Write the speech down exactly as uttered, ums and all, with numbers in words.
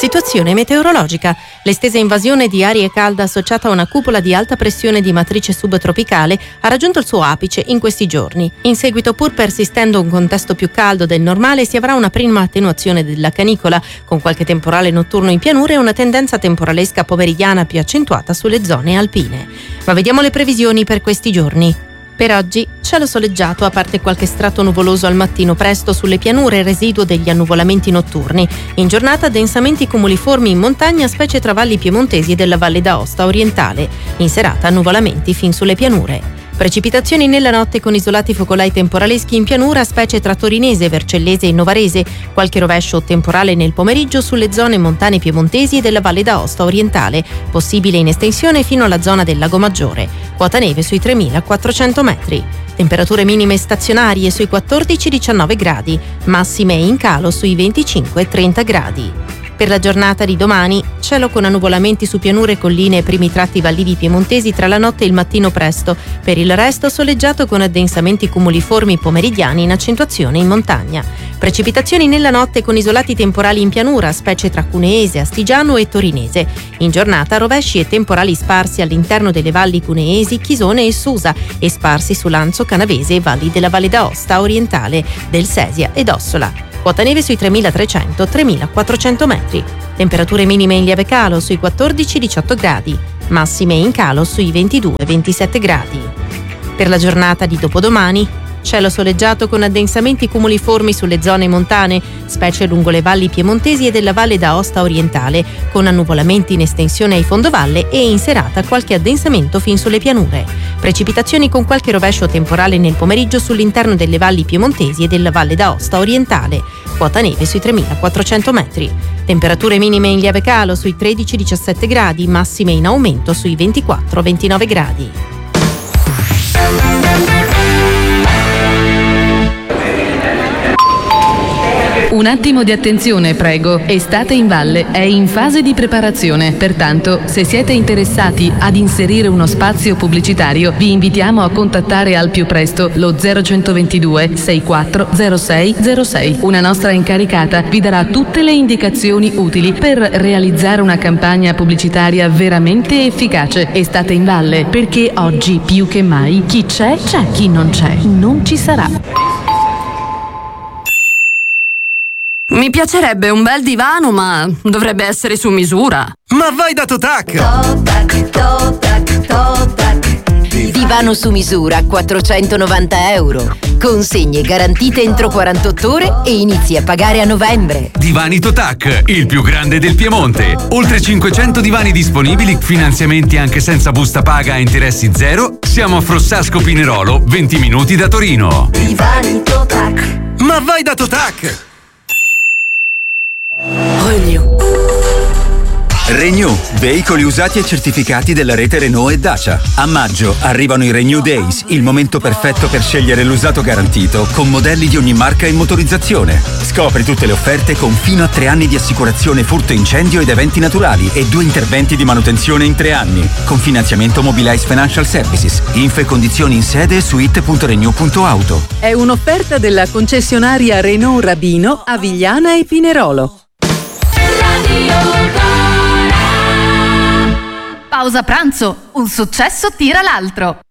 Situazione meteorologica. L'estesa invasione di aria calda associata a una cupola di alta pressione di matrice subtropicale ha raggiunto il suo apice in questi giorni. In seguito, pur persistendo un contesto più caldo del normale, si avrà una prima attenuazione della canicola, con qualche temporale notturno in pianura e una tendenza temporalesca pomeridiana più accentuata sulle zone alpine. Ma vediamo le previsioni per questi giorni. Per oggi, cielo soleggiato a parte qualche strato nuvoloso al mattino presto sulle pianure, residuo degli annuvolamenti notturni. In giornata densamenti cumuliformi in montagna, specie tra valli piemontesi e della Valle d'Aosta orientale. In serata annuvolamenti fin sulle pianure. Precipitazioni nella notte con isolati focolai temporaleschi in pianura, specie tra Torinese, Vercellese e Novarese. Qualche rovescio temporale nel pomeriggio sulle zone montane piemontesi e della Valle d'Aosta orientale, possibile in estensione fino alla zona del Lago Maggiore. Quota neve sui tremilaquattrocento metri. Temperature minime stazionarie sui quattordici diciannove gradi, massime in calo sui venticinque trenta gradi. Per la giornata di domani, cielo con annuvolamenti su pianure e colline e primi tratti vallivi piemontesi tra la notte e il mattino presto. Per il resto soleggiato con addensamenti cumuliformi pomeridiani in accentuazione in montagna. Precipitazioni nella notte con isolati temporali in pianura, specie tra Cuneese, Astigiano e Torinese. In giornata rovesci e temporali sparsi all'interno delle valli cuneesi, Chisone e Susa e sparsi su Lanzo, Canavese e valli della Valle d'Aosta orientale, del Sesia ed Ossola. Quota neve sui tremilatrecento tremilaquattrocento metri. Temperature minime in lieve calo sui quattordici diciotto gradi, massime in calo sui ventidue ventisette gradi. Per la giornata di dopodomani, cielo soleggiato con addensamenti cumuliformi sulle zone montane, specie lungo le valli piemontesi e della Valle d'Aosta orientale, con annuvolamenti in estensione ai fondovalle e in serata qualche addensamento fin sulle pianure. Precipitazioni con qualche rovescio temporale nel pomeriggio sull'interno delle valli piemontesi e della Valle d'Aosta orientale. Quota neve sui tremilaquattrocento metri. Temperature minime in lieve calo sui tredici diciassette gradi, massime in aumento sui ventiquattro ventinove gradi. Un attimo di attenzione, prego. Estate in Valle è in fase di preparazione. Pertanto, se siete interessati ad inserire uno spazio pubblicitario, vi invitiamo a contattare al più presto lo zero centoventidue sessantaquattro zero sei zero sei. Una nostra incaricata vi darà tutte le indicazioni utili per realizzare una campagna pubblicitaria veramente efficace. Estate in Valle, perché oggi più che mai chi c'è, c'è, chi non c'è, non ci sarà. Mi piacerebbe un bel divano, ma dovrebbe essere su misura. Ma vai da Totac! Totac, Totac, Totac. Divano su misura, quattrocentonovanta euro. Consegne garantite entro quarantotto ore e inizi a pagare a novembre. Divani Totac, il più grande del Piemonte. Oltre cinquecento divani disponibili, finanziamenti anche senza busta paga a interessi zero. Siamo a Frossasco Pinerolo, venti minuti da Torino. Divani Totac. Ma vai da Totac! Renew. Renew, veicoli usati e certificati della rete Renault e Dacia. A maggio arrivano i Renew Days, il momento perfetto per scegliere l'usato garantito con modelli di ogni marca e motorizzazione. Scopri tutte le offerte con fino a tre anni di assicurazione furto incendio ed eventi naturali e due interventi di manutenzione in tre anni. Con finanziamento Mobilize Financial Services. Info e condizioni in sede su it punto renew punto auto. È un'offerta della concessionaria Renault Rabino a Vigliana e Pinerolo. Pausa pranzo, un successo tira l'altro.